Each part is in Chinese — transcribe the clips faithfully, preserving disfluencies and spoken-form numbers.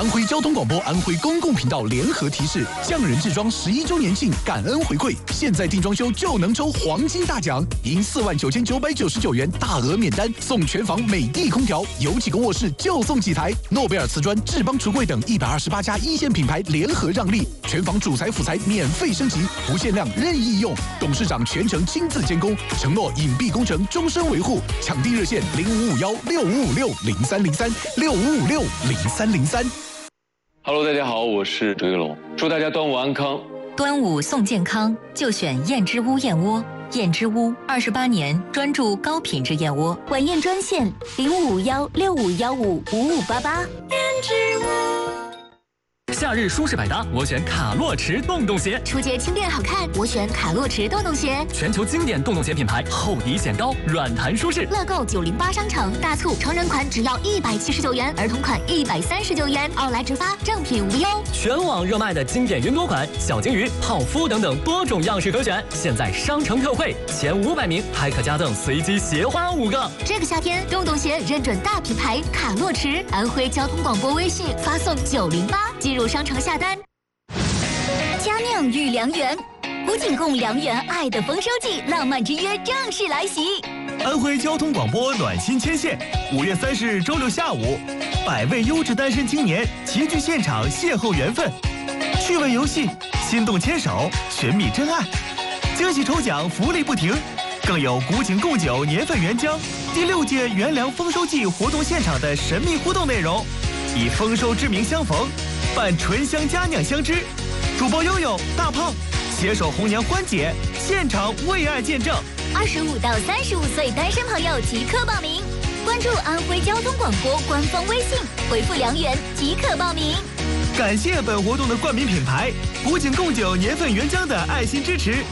安徽交通广播、安徽公共频道联合提示：匠人制装十一周年庆感恩回馈，现在订装修就能抽黄金大奖，赢四万九千九百九十九元大额免单，送全房美的空调，有几个卧室就送几台。诺贝尔瓷砖、智邦橱柜等一百二十八家一线品牌联合让利，全房主材辅材免费升级，不限量任意用，董事长全程亲自监工，承诺隐蔽工程终身维护。抢订热线零五五幺六五五六零三零三六五五六零三零三。 Hello， 大家好，我是周一龙，祝大家端午安康。 端午送健康，就选燕之屋燕窝。燕之屋二十八年专注高品质燕窝， 晚宴专线零五幺六五幺五五五八八。燕之屋。 夏日舒适百搭，我选卡洛驰洞洞鞋。 初阶轻便好看，我选卡洛驰洞洞鞋。 全球经典洞洞鞋品牌，厚底显高，软弹舒适。 乐购九零八商城大促，成人款只要一百七十九元，儿童款一百三十九元，奥莱直发，正品无忧。 全网热卖的经典云朵款、小金鱼、泡芙等等多种样式可选，现在商城特惠，前五百名还可加赠随机鞋花五个。 这个夏天，洞洞鞋认准大品牌卡洛驰，安徽交通广播微信发送九零八进入商城下单。佳酿御良缘，古井贡良缘爱的丰收季，浪漫之约正式来袭。 安徽交通广播暖心牵线，五月三十日周六下午，百位优质单身青年齐聚现场邂逅缘分，趣味游戏，心动牵手，寻觅真爱，惊喜抽奖福利不停，更有古井贡酒年份原浆第六届元粮丰收季活动现场的神秘互动内容，以丰收之名相逢，伴醇香佳酿相知。主播悠悠、大胖携手红娘欢姐，现场为爱见证。 二十五到三十五岁单身朋友即刻报名，关注安徽交通广播官方微信，回复良缘即可报名。 感谢本活动的冠名品牌古井贡酒年份原浆的爱心支持。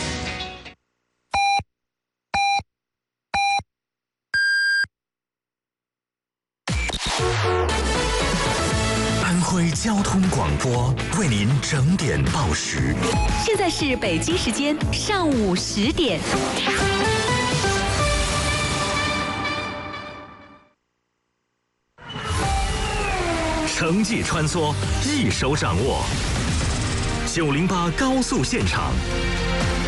安徽交通广播为您整点报时。 现在是北京时间上午十点。 城际穿梭，一手掌握。九零八高速现场，